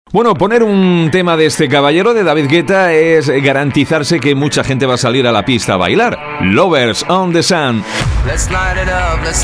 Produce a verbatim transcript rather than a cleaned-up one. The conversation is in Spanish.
Bueno, poner un tema de este caballero de David Guetta es garantizarse que mucha gente va a salir a la pista a bailar. Lovers on the Sun. Let's light it up, let's